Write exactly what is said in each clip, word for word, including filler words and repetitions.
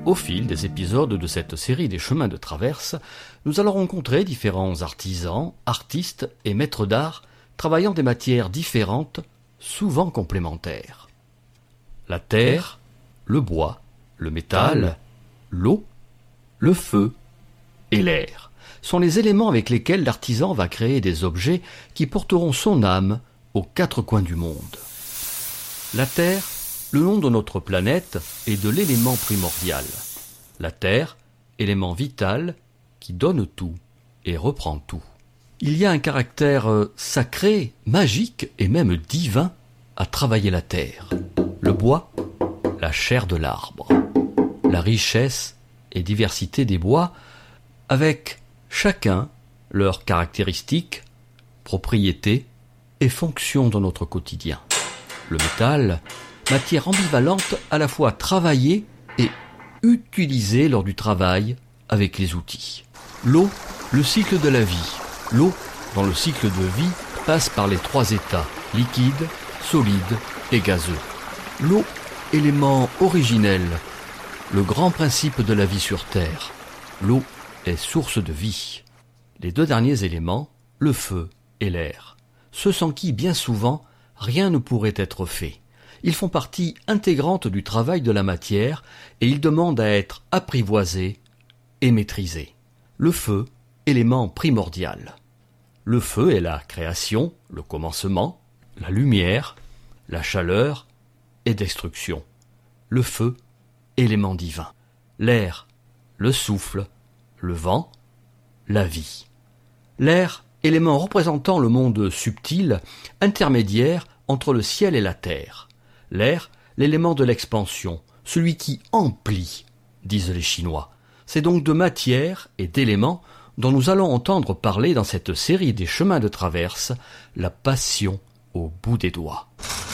Au fil des épisodes de cette série des chemins de traverse, nous allons rencontrer différents artisans, artistes et maîtres d'art travaillant des matières différentes, souvent complémentaires. La terre, le bois, le métal, l'eau, le feu et l'air sont les éléments avec lesquels l'artisan va créer des objets qui porteront son âme aux quatre coins du monde. La terre, le nom de notre planète et de l'élément primordial. La terre, élément vital qui donne tout et reprend tout. Il y a un caractère sacré, magique et même divin à travailler la terre. Le bois, la chair de l'arbre. La richesse et diversité des bois, avec chacun leurs caractéristiques, propriétés et fonctions dans notre quotidien. Le métal, matière ambivalente à la fois travaillée et utilisée lors du travail avec les outils. L'eau, le cycle de la vie. L'eau, dans le cycle de vie, passe par les trois états, liquide, solide et gazeux. L'eau, élément originel, le grand principe de la vie sur Terre. L'eau est source de vie. Les deux derniers éléments, le feu et l'air, ceux sans qui, bien souvent, rien ne pourrait être fait. Ils font partie intégrante du travail de la matière et ils demandent à être apprivoisés et maîtrisés. Le feu, élément primordial. Le feu est la création, le commencement, la lumière, la chaleur et destruction. Le feu, élément divin. L'air, le souffle, le vent, la vie. L'air, élément représentant le monde subtil, intermédiaire entre le ciel et la terre. L'air, l'élément de l'expansion, celui qui emplit, disent les Chinois. C'est donc de matière et d'éléments dont nous allons entendre parler dans cette série des chemins de traverse, la passion au bout des doigts.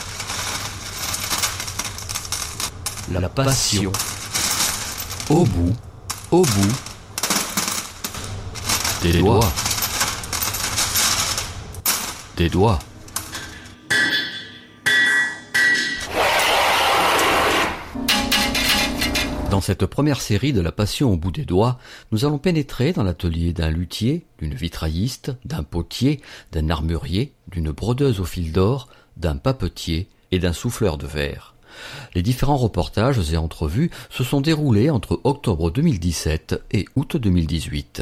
La, la passion au bout, au bout des, des doigts. doigts. Des doigts. Dans cette première série de la passion au bout des doigts, nous allons pénétrer dans l'atelier d'un luthier, d'une vitrailliste, d'un potier, d'un armurier, d'une brodeuse au fil d'or, d'un papetier et d'un souffleur de verre. Les différents reportages et entrevues se sont déroulés entre octobre deux mille dix-sept et août deux mille dix-huit.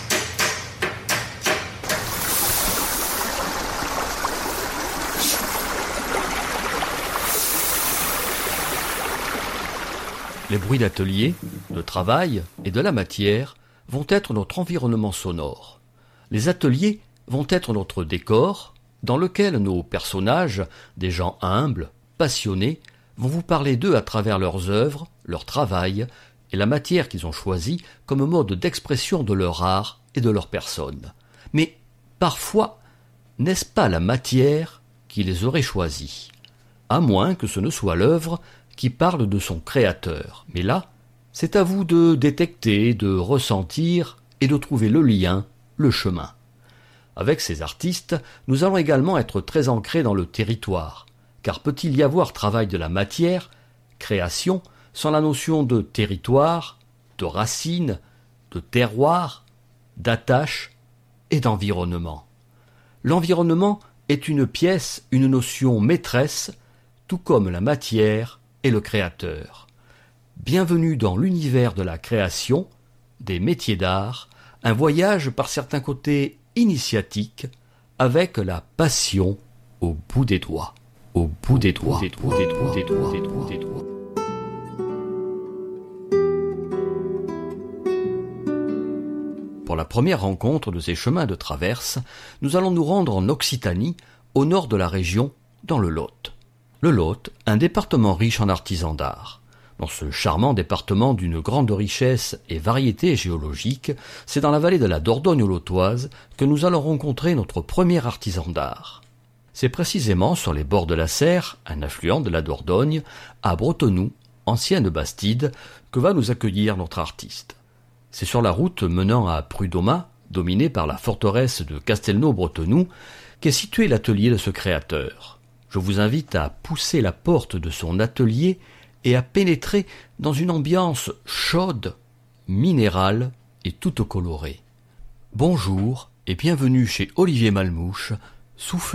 Les bruits d'atelier, de travail et de la matière vont être notre environnement sonore. Les ateliers vont être notre décor dans lequel nos personnages, des gens humbles, passionnés, vont vous parler d'eux à travers leurs œuvres, leur travail et la matière qu'ils ont choisie comme mode d'expression de leur art et de leur personne. Mais parfois, n'est-ce pas la matière qui les aurait choisis? À moins que ce ne soit l'œuvre qui parle de son créateur. Mais là, c'est à vous de détecter, de ressentir et de trouver le lien, le chemin. Avec ces artistes, nous allons également être très ancrés dans le territoire, car peut-il y avoir travail de la matière, création, sans la notion de territoire, de racine, de terroir, d'attache et d'environnement. L'environnement est une pièce, une notion maîtresse, tout comme la matière et le créateur. Bienvenue dans l'univers de la création, des métiers d'art, un voyage par certains côtés initiatique, avec la passion au bout des doigts. Au bout des doigts. Des doigts, des doigts, des doigts, des doigts, des doigts. Pour la première rencontre de ces chemins de traverse, nous allons nous rendre en Occitanie, au nord de la région, dans le Lot. Le Lot, un département riche en artisans d'art. Dans ce charmant département d'une grande richesse et variété géologique, c'est dans la vallée de la Dordogne lotoise que nous allons rencontrer notre premier artisan d'art. C'est précisément sur les bords de la Serre, un affluent de la Dordogne, à Bretenoux, ancienne Bastide, que va nous accueillir notre artiste. C'est sur la route menant à Prud'Homas, dominée par la forteresse de Castelnau-Bretenoux, qu'est situé l'atelier de ce créateur. Je vous invite à pousser la porte de son atelier et à pénétrer dans une ambiance chaude, minérale et toute colorée. Bonjour et bienvenue chez Olivier Malmouche, souffleur